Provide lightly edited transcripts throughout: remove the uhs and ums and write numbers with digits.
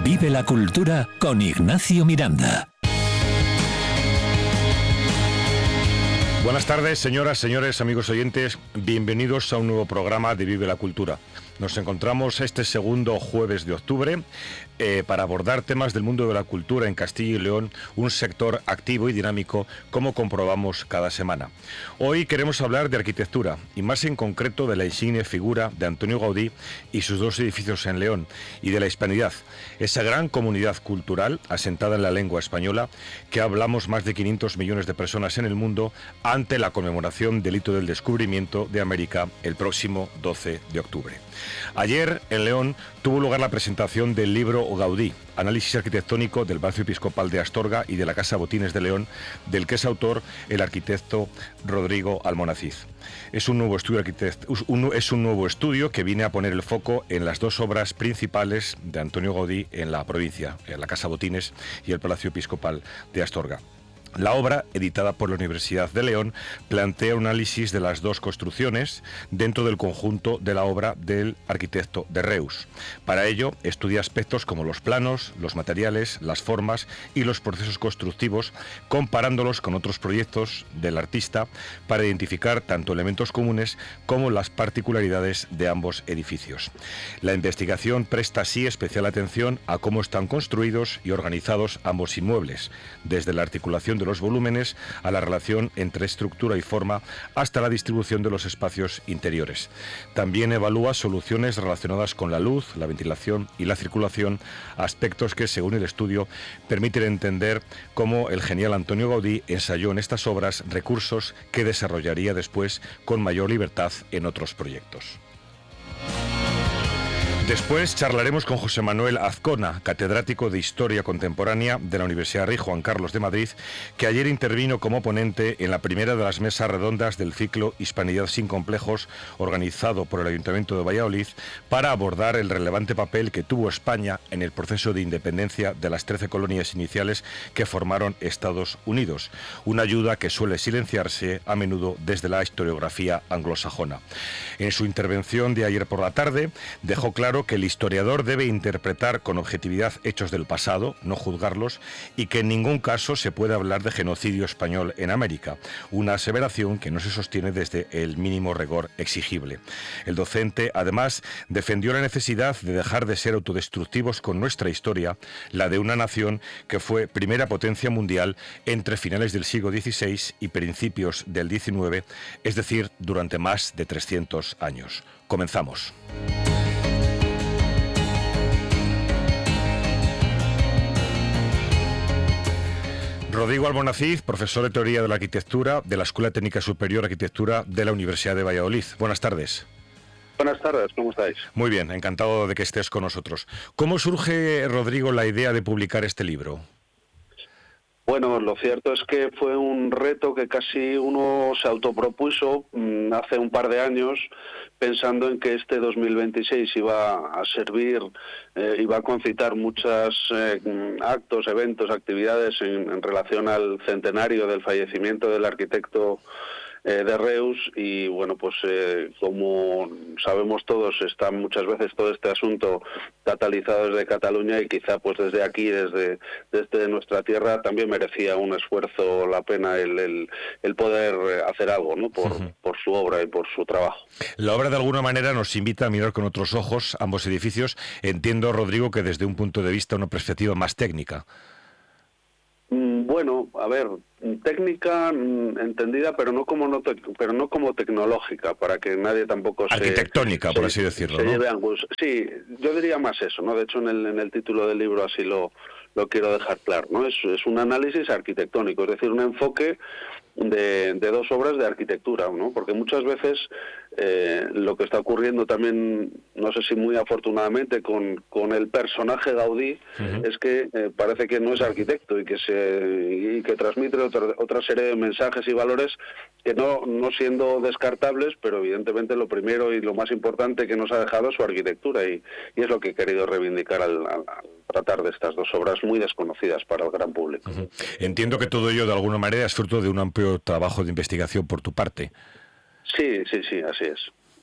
Vive la cultura con Ignacio Miranda. Buenas tardes, señoras, señores, amigos oyentes. Bienvenidos a un nuevo programa de Vive la Cultura. Nos encontramos este segundo jueves de octubre para abordar temas del mundo de la cultura en Castilla y León, un sector activo y dinámico, como comprobamos cada semana. Hoy queremos hablar de arquitectura, y más en concreto de la insigne figura de Antonio Gaudí y sus dos edificios en León, y de la hispanidad, esa gran comunidad cultural asentada en la lengua española, que hablamos más de 500 millones de personas en el mundo, ante la conmemoración del hito del descubrimiento de América el próximo 12 de octubre. Ayer, en León, tuvo lugar la presentación del libro Gaudí, análisis arquitectónico del Palacio Episcopal de Astorga y de la Casa Botines de León, del que es autor el arquitecto Rodrigo Almonaciz. Es un nuevo estudio que viene a poner el foco en las dos obras principales de Antonio Gaudí en la provincia, en la Casa Botines y el Palacio Episcopal de Astorga. La obra, editada por la Universidad de León, plantea un análisis de las dos construcciones dentro del conjunto de la obra del arquitecto de Reus. Para ello, estudia aspectos como los planos, los materiales, las formas y los procesos constructivos, comparándolos con otros proyectos del artista para identificar tanto elementos comunes como las particularidades de ambos edificios. La investigación presta así especial atención a cómo están construidos y organizados ambos inmuebles, desde la articulación de los volúmenes a la relación entre estructura y forma hasta la distribución de los espacios interiores. También evalúa soluciones relacionadas con la luz, la ventilación y la circulación, aspectos que, según el estudio, permiten entender cómo el genial Antonio Gaudí ensayó en estas obras recursos que desarrollaría después con mayor libertad en otros proyectos. Después charlaremos con José Manuel Azcona, catedrático de Historia Contemporánea de la Universidad Rey Juan Carlos de Madrid, que ayer intervino como ponente en la primera de las mesas redondas del ciclo Hispanidad sin complejos, organizado por el Ayuntamiento de Valladolid, para abordar el relevante papel que tuvo España en el proceso de independencia de las 13 colonias iniciales que formaron Estados Unidos, una ayuda que suele silenciarse a menudo desde la historiografía anglosajona. En su intervención de ayer por la tarde, dejó claro que el historiador debe interpretar con objetividad hechos del pasado, no juzgarlos, y que en ningún caso se puede hablar de genocidio español en América, una aseveración que no se sostiene desde el mínimo rigor exigible. El docente, además, defendió la necesidad de dejar de ser autodestructivos con nuestra historia, la de una nación que fue primera potencia mundial entre finales del siglo XVI y principios del XIX, es decir, durante más de 300 años. Comenzamos. Rodrigo Almonaciz, profesor de Teoría de la Arquitectura de la Escuela Técnica Superior de Arquitectura de la Universidad de Valladolid. Buenas tardes. Buenas tardes, ¿cómo estáis? Muy bien, encantado de que estés con nosotros. ¿Cómo surge, Rodrigo, la idea de publicar este libro? Bueno, lo cierto es que fue un reto que casi uno se autopropuso hace un par de años, pensando en que este 2026 iba a servir, iba a concitar muchos actos, eventos, actividades en relación al centenario del fallecimiento del arquitecto de Reus, y bueno, pues como sabemos todos, está muchas veces todo este asunto catalizado desde Cataluña, y quizá pues desde aquí, desde nuestra tierra, también merecía un esfuerzo, la pena el poder hacer algo, ¿no? Por su obra y por su trabajo. La obra de alguna manera nos invita a mirar con otros ojos ambos edificios. Entiendo, Rodrigo, que desde un punto de vista, una perspectiva más técnica. Bueno, a ver, técnica entendida, pero no como tecnológica, para que nadie tampoco arquitectónica, por así decirlo, se ¿no? lleve angustia. Sí, yo diría más eso, ¿no? De hecho, en el título del libro así lo quiero dejar claro, ¿no? Es un análisis arquitectónico, es decir, un enfoque de dos obras de arquitectura, ¿no? Porque muchas veces lo que está ocurriendo también, no sé si muy afortunadamente, con el personaje Gaudí, es que parece que no es arquitecto y que transmite otra serie de mensajes y valores que no siendo descartables, pero evidentemente lo primero y lo más importante que nos ha dejado es su arquitectura, y es lo que he querido reivindicar al tratar de estas dos obras muy desconocidas para el gran público. Entiendo que todo ello de alguna manera es fruto de un amplio trabajo de investigación por tu parte. Sí, así es.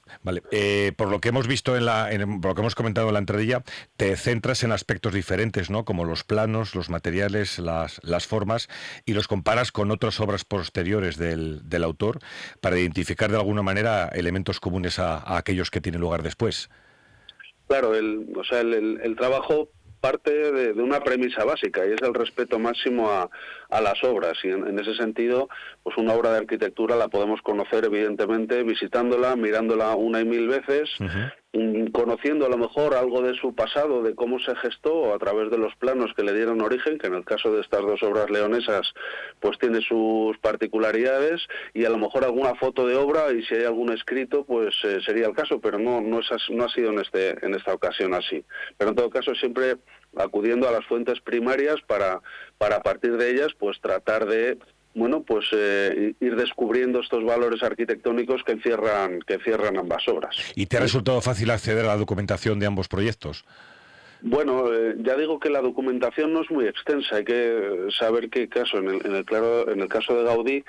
Vale, por lo que hemos visto por lo que hemos comentado en la entradilla, te centras en aspectos diferentes, ¿no? Como los planos, los materiales, las formas, y los comparas con otras obras posteriores del autor para identificar de alguna manera elementos comunes a aquellos que tienen lugar después. Claro, el trabajo parte de una premisa básica y es el respeto máximo a las obras, y en ese sentido, pues una obra de arquitectura la podemos conocer evidentemente visitándola, mirándola una y mil veces, conociendo a lo mejor algo de su pasado, de cómo se gestó a través de los planos que le dieron origen, que en el caso de estas dos obras leonesas pues tiene sus particularidades, y a lo mejor alguna foto de obra, y si hay algún escrito pues sería el caso, pero no ha sido en esta ocasión así. Pero en todo caso siempre acudiendo a las fuentes primarias para a partir de ellas pues tratar de ir descubriendo estos valores arquitectónicos que encierran ambas obras. ¿Y te ha resultado fácil acceder a la documentación de ambos proyectos? Bueno, ya digo que la documentación no es muy extensa. Hay que saber qué caso. En el caso de Gaudí,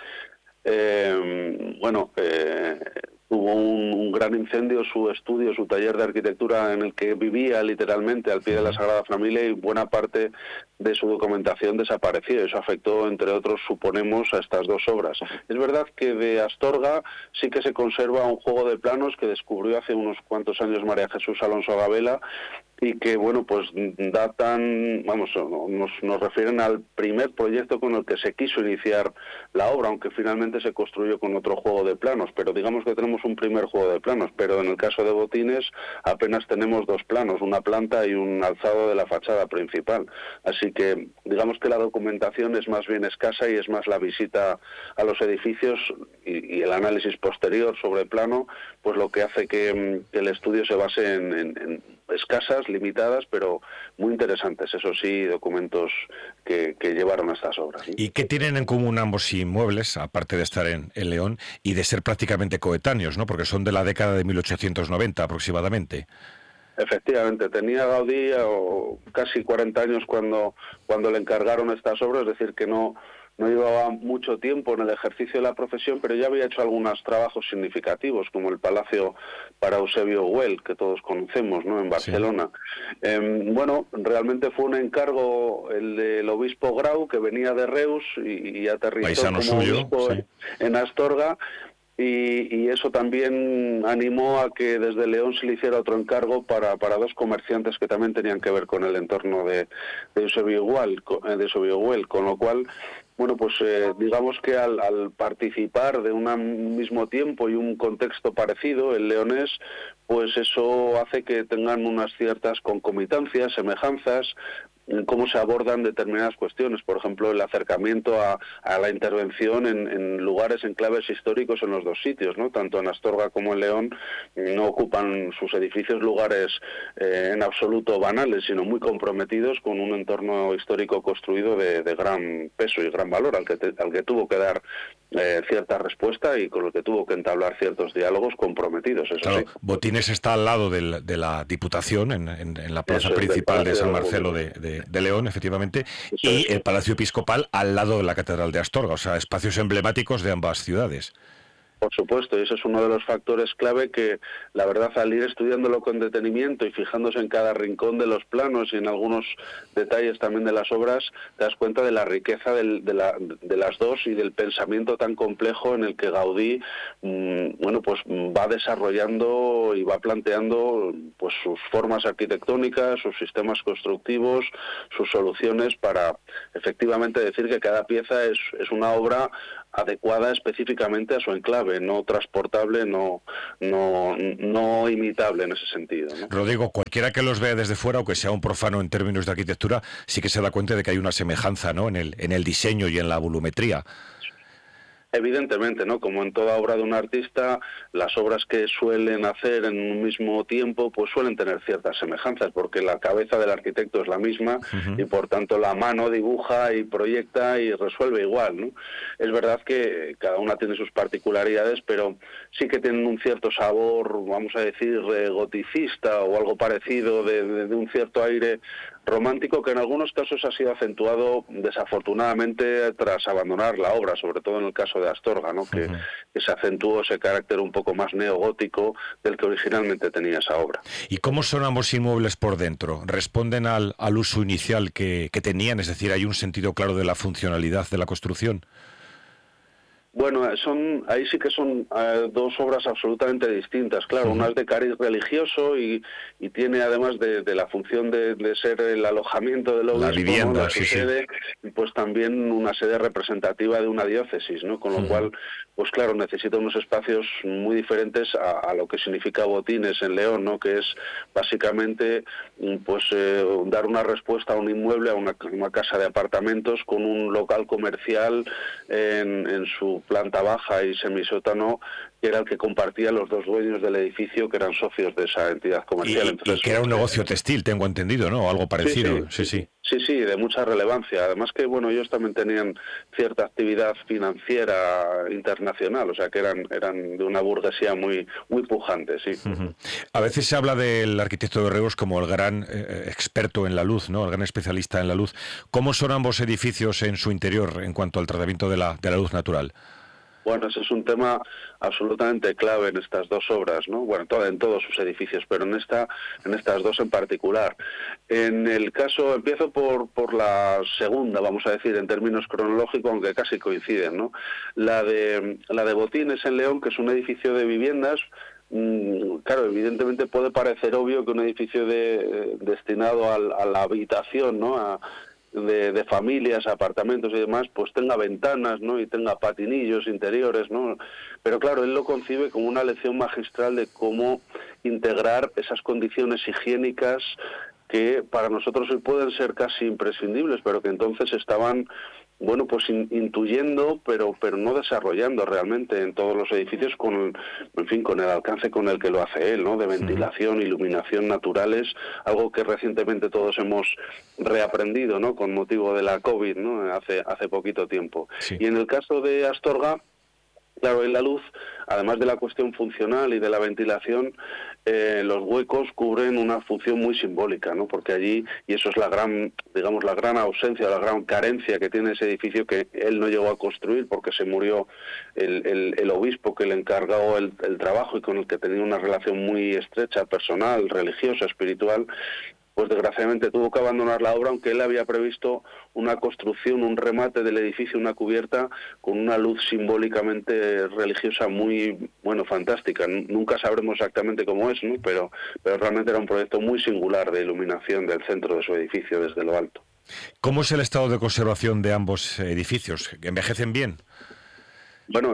tuvo un gran incendio su estudio, su taller de arquitectura, en el que vivía literalmente al pie de la Sagrada Familia, y buena parte de su documentación desapareció. Eso afectó, entre otros, suponemos, a estas dos obras. Es verdad que de Astorga sí que se conserva un juego de planos que descubrió hace unos cuantos años María Jesús Alonso Gabela, y que, nos refieren al primer proyecto con el que se quiso iniciar la obra, aunque finalmente se construyó con otro juego de planos, pero digamos que tenemos un primer juego de planos, pero en el caso de Botines apenas tenemos dos planos, una planta y un alzado de la fachada principal, así que digamos que la documentación es más bien escasa y es más la visita a los edificios y el análisis posterior sobre el plano, pues lo que hace que el estudio se base en escasas, limitadas, pero muy interesantes, eso sí, documentos que llevaron a estas obras, ¿sí? ¿Y qué tienen en común ambos inmuebles, aparte de estar en León y de ser prácticamente coetáneos, ¿no? Porque son de la década de 1890 aproximadamente? Efectivamente, tenía Gaudí casi 40 años cuando le encargaron estas obras, es decir, que no llevaba mucho tiempo en el ejercicio de la profesión, pero ya había hecho algunos trabajos significativos, como el Palacio para Eusebio Güell, que todos conocemos, ¿no?, en Barcelona. Sí. Realmente fue un encargo el del obispo Grau, que venía de Reus y aterrizó paisano como suyo, obispo sí, en Astorga. Y eso también animó a que desde León se le hiciera otro encargo para dos comerciantes que también tenían que ver con el entorno de Eusebio Güell, con lo cual, digamos que al participar de un mismo tiempo y un contexto parecido, el leonés, pues eso hace que tengan unas ciertas concomitancias, semejanzas, en cómo se abordan determinadas cuestiones, por ejemplo, el acercamiento a la intervención en lugares, en claves históricos en los dos sitios, ¿no? Tanto en Astorga como en León no ocupan sus edificios lugares en absoluto banales, sino muy comprometidos con un entorno histórico construido de gran peso y gran valor, al que tuvo que dar cierta respuesta y con el que tuvo que entablar ciertos diálogos comprometidos. Eso claro, sí. Botines está al lado de la Diputación, en la plaza principal de San Marcelo de León, efectivamente, y el Palacio Episcopal al lado de la Catedral de Astorga, o sea, espacios emblemáticos de ambas ciudades. Por supuesto, y ese es uno de los factores clave que, la verdad, al ir estudiándolo con detenimiento y fijándose en cada rincón de los planos y en algunos detalles también de las obras, te das cuenta de la riqueza de las dos y del pensamiento tan complejo en el que Gaudí va desarrollando y va planteando pues sus formas arquitectónicas, sus sistemas constructivos, sus soluciones para efectivamente decir que cada pieza es una obra adecuada específicamente a su enclave, no transportable, no imitable en ese sentido, ¿no? Rodrigo, cualquiera que los vea desde fuera, aunque sea un profano en términos de arquitectura, sí que se da cuenta de que hay una semejanza, ¿no?, en el diseño y en la volumetría. Evidentemente, ¿no? Como en toda obra de un artista, las obras que suelen hacer en un mismo tiempo pues suelen tener ciertas semejanzas, porque la cabeza del arquitecto es la misma y por tanto la mano dibuja y proyecta y resuelve igual, ¿no? Es verdad que cada una tiene sus particularidades, pero sí que tienen un cierto sabor, vamos a decir, goticista o algo parecido, de un cierto aire romántico, que en algunos casos ha sido acentuado desafortunadamente tras abandonar la obra, sobre todo en el caso caso de Astorga, ¿no? Que se acentuó ese carácter un poco más neogótico del que originalmente tenía esa obra. ¿Y cómo son ambos inmuebles por dentro? ¿Responden al uso inicial que tenían? Es decir, ¿hay un sentido claro de la funcionalidad de la construcción? Bueno, ahí sí que son dos obras absolutamente distintas. Claro, una es de cariz religioso y tiene, además de la función de ser el alojamiento del obispo, la vivienda, ¿no? Sede, pues también una sede representativa de una diócesis, ¿no? Con lo cual, pues claro, necesita unos espacios muy diferentes a lo que significa Botines en León, ¿no? Que es básicamente pues dar una respuesta a un inmueble, a una casa de apartamentos con un local comercial en su planta baja y semisótano, que era el que compartían los dos dueños del edificio, que eran socios de esa entidad comercial. Entonces, que era un negocio textil, tengo entendido, ¿no? O algo parecido. Sí, de mucha relevancia. Además que, bueno, ellos también tenían cierta actividad financiera internacional, o sea que eran de una burguesía muy pujante, sí. A veces se habla del arquitecto de Reus como el gran experto en la luz, ¿no? El gran especialista en la luz. ¿Cómo son ambos edificios en su interior en cuanto al tratamiento de la luz natural? Bueno, ese es un tema absolutamente clave en estas dos obras, ¿no? Bueno, en todos sus edificios, pero en estas dos en particular. En el caso, empiezo por la segunda, vamos a decir, en términos cronológicos, aunque casi coinciden, ¿no? La de Botines en León, que es un edificio de viviendas. Claro, evidentemente puede parecer obvio que un edificio destinado a la habitación, ¿no? De familias, apartamentos y demás, pues tenga ventanas, ¿no? Y tenga patinillos interiores, ¿no? Pero claro, él lo concibe como una lección magistral de cómo integrar esas condiciones higiénicas que para nosotros hoy pueden ser casi imprescindibles, pero que entonces estaban, bueno, pues intuyendo, pero no desarrollando realmente en todos los edificios con el alcance con el que lo hace él, ¿no? De ventilación, iluminación naturales, algo que recientemente todos hemos reaprendido, ¿no? Con motivo de la COVID, ¿no? Hace poquito tiempo. Sí. Y en el caso de Astorga, claro, en la luz, además de la cuestión funcional y de la ventilación, los huecos cubren una función muy simbólica, ¿no? Porque allí, y eso es la gran ausencia, la gran carencia que tiene ese edificio, que él no llegó a construir porque se murió el obispo que le encargó el trabajo y con el que tenía una relación muy estrecha, personal, religiosa, espiritual. Pues desgraciadamente tuvo que abandonar la obra, aunque él había previsto una construcción, un remate del edificio, una cubierta con una luz simbólicamente religiosa muy, bueno, fantástica. Nunca sabremos exactamente cómo es, ¿no? Pero realmente era un proyecto muy singular de iluminación del centro de su edificio desde lo alto. ¿Cómo es el estado de conservación de ambos edificios? ¿Envejecen bien? Bueno,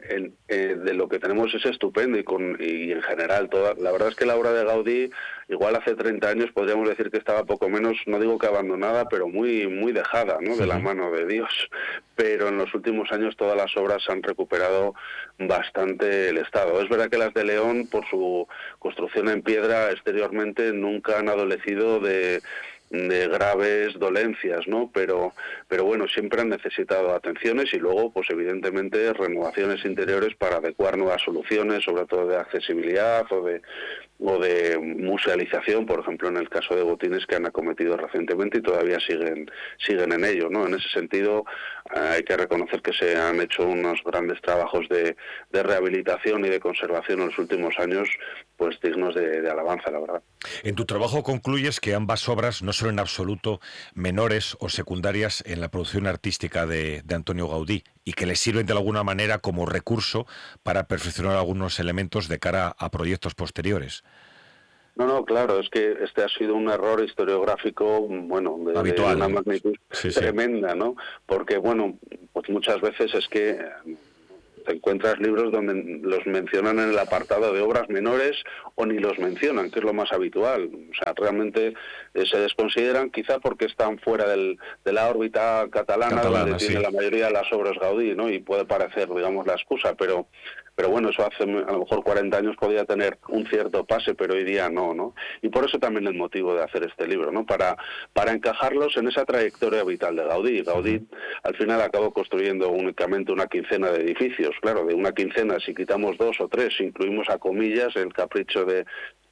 de lo que tenemos es estupendo y en general, la verdad es que la obra de Gaudí, igual hace 30 años podríamos decir que estaba poco menos, no digo que abandonada, pero muy dejada, ¿no? De la mano de Dios. Pero en los últimos años todas las obras han recuperado bastante el estado. Es verdad que las de León, por su construcción en piedra exteriormente, nunca han adolecido de graves dolencias, ¿no? Pero bueno, siempre han necesitado atenciones y luego, pues evidentemente, renovaciones interiores para adecuar nuevas soluciones, sobre todo de accesibilidad o de musealización, por ejemplo, en el caso de Botines, que han acometido recientemente y todavía siguen en ello, ¿no? En ese sentido, hay que reconocer que se han hecho unos grandes trabajos de rehabilitación y de conservación en los últimos años, pues dignos de alabanza, la verdad. En tu trabajo concluyes que ambas obras no son en absoluto menores o secundarias en la producción artística de Antonio Gaudí y que le sirven de alguna manera como recurso para perfeccionar algunos elementos de cara a proyectos posteriores. No, claro, es que este ha sido un error historiográfico, bueno, de una magnitud tremenda, ¿no? Porque, bueno, pues muchas veces es que te encuentras libros donde los mencionan en el apartado de obras menores o ni los mencionan, que es lo más habitual. O sea, realmente se desconsideran quizá porque están fuera de la órbita catalana donde tiene la mayoría de las obras Gaudí, ¿no? Y puede parecer, digamos, la excusa, pero bueno, eso hace a lo mejor 40 años podía tener un cierto pase, pero hoy día no. Y por eso también el motivo de hacer este libro, ¿no? Para encajarlos en esa trayectoria vital de Gaudí. Gaudí al final acabó construyendo únicamente una quincena de edificios. Claro, de una quincena, si quitamos 2 o 3, incluimos a comillas el capricho de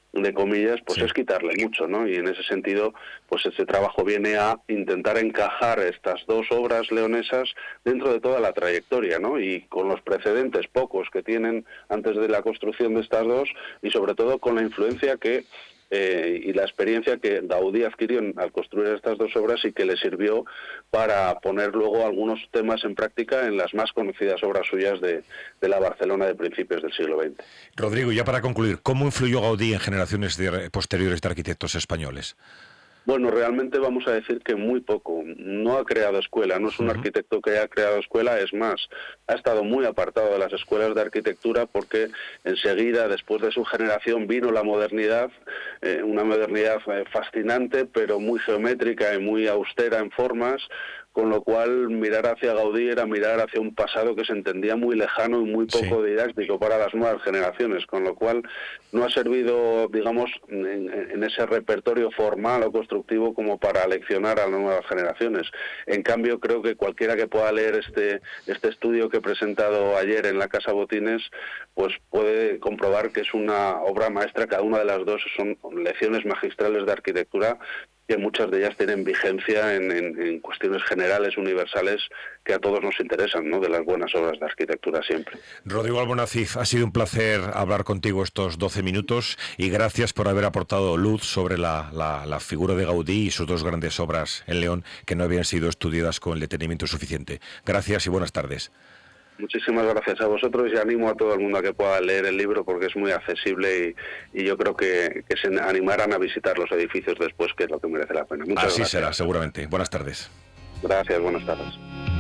de comillas, pues Sí. es quitarle mucho, ¿no? Y en ese sentido, pues este trabajo viene a intentar encajar estas dos obras leonesas dentro de toda la trayectoria, ¿no? Y con los precedentes pocos que tienen antes de la construcción de estas dos, y sobre todo con la influencia que y la experiencia que Gaudí adquirió al construir estas dos obras y que le sirvió para poner luego algunos temas en práctica en las más conocidas obras suyas de la Barcelona de principios del siglo XX. Rodrigo, ya para concluir, ¿cómo influyó Gaudí en generaciones posteriores de arquitectos españoles? Bueno, realmente vamos a decir que muy poco. No ha creado escuela, no es un arquitecto que haya creado escuela, es más, ha estado muy apartado de las escuelas de arquitectura porque enseguida, después de su generación, vino la modernidad, una modernidad fascinante, pero muy geométrica y muy austera en formas, con lo cual mirar hacia Gaudí era mirar hacia un pasado que se entendía muy lejano y muy poco didáctico para las nuevas generaciones, con lo cual no ha servido, digamos, en ese repertorio formal o constructivo como para leccionar a las nuevas generaciones. En cambio, creo que cualquiera que pueda leer este estudio que he presentado ayer en la Casa Botines, pues puede comprobar que es una obra maestra. Cada una de las dos son lecciones magistrales de arquitectura, que muchas de ellas tienen vigencia en cuestiones generales, universales, que a todos nos interesan, ¿no? De las buenas obras de arquitectura siempre. Rodrigo Albonacid, ha sido un placer hablar contigo estos 12 minutos y gracias por haber aportado luz sobre la figura de Gaudí y sus dos grandes obras en León que no habían sido estudiadas con el detenimiento suficiente. Gracias y buenas tardes. Muchísimas gracias a vosotros y animo a todo el mundo a que pueda leer el libro porque es muy accesible y yo creo que se animarán a visitar los edificios después, que es lo que merece la pena. Muchas Así gracias. será, seguramente. Buenas tardes. Gracias, buenas tardes.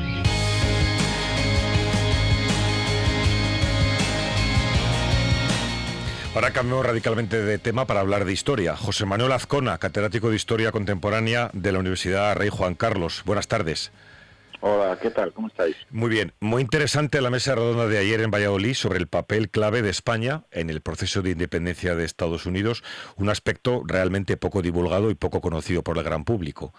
Ahora cambiamos radicalmente de tema para hablar de historia. José Manuel Azcona, catedrático de Historia Contemporánea de la Universidad Rey Juan Carlos. Buenas tardes. Hola, ¿qué tal? ¿Cómo estáis? Muy bien, muy interesante la mesa redonda de ayer en Valladolid sobre el papel clave de España en el proceso de independencia de Estados Unidos, un aspecto realmente poco divulgado y poco conocido por el gran público.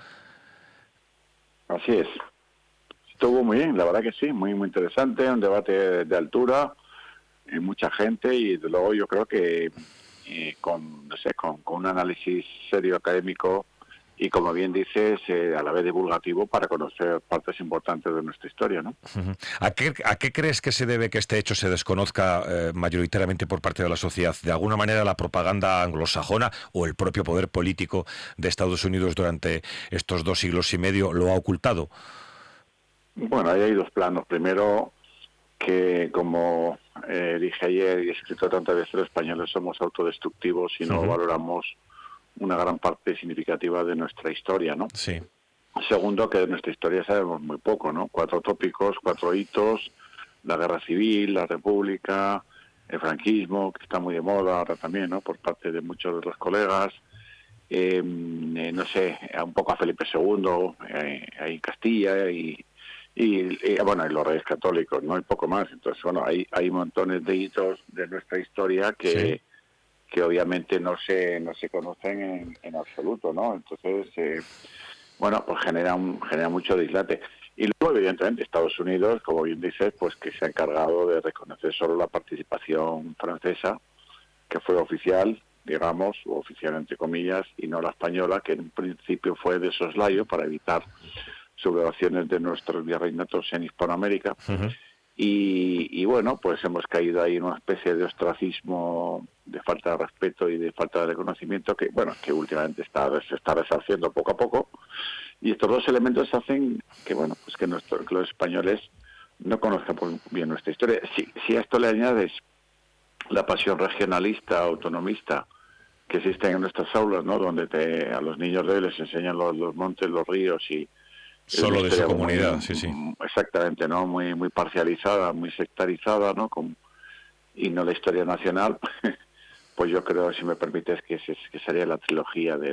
Así es. Estuvo muy bien, la verdad que sí, muy interesante, un debate de altura, mucha gente y desde luego yo creo que con un análisis serio académico y como bien dices, a la vez divulgativo para conocer partes importantes de nuestra historia, ¿no? ¿A qué crees que se debe que este hecho se desconozca mayoritariamente por parte de la sociedad? ¿De alguna manera la propaganda anglosajona o el propio poder político de Estados Unidos durante estos 2 siglos y medio lo ha ocultado? Bueno, ahí hay dos planos. Primero, que como dije ayer y he escrito tantas veces, los españoles somos autodestructivos y no valoramos una gran parte significativa de nuestra historia, ¿no? Sí. Segundo, que de nuestra historia sabemos muy poco, ¿no? 4 tópicos, 4 hitos: la guerra civil, la república, el franquismo, que está muy de moda ahora también, ¿no? Por parte de muchos de los colegas, no sé, un poco a Felipe II, ahí en Castilla y bueno, y los reyes católicos, ¿no? Y poco más. Entonces, bueno, hay montones de hitos de nuestra historia que obviamente no se conocen en absoluto, ¿no? Entonces, bueno, pues genera mucho dislate. Y luego, evidentemente, Estados Unidos, como bien dices, pues que se ha encargado de reconocer solo la participación francesa, que fue oficial, digamos, o oficial entre comillas, y no la española, que en un principio fue de soslayo para evitar sublevaciones de nuestros virreinatos en Hispanoamérica. Y bueno, pues hemos caído ahí en una especie de ostracismo, de falta de respeto y de falta de reconocimiento que, bueno, que últimamente se está resarciendo poco a poco. Y estos dos elementos hacen que, bueno, pues que los españoles no conozcan bien nuestra historia. Si a esto le añades la pasión regionalista, autonomista, que existe en nuestras aulas, ¿no? Donde a los niños de hoy les enseñan los montes, los ríos y solo de su comunidad, sí. Exactamente, ¿no? Muy parcializada, muy sectarizada, ¿no? Y no la historia nacional. Pues yo creo, si me permites, que sería la trilogía de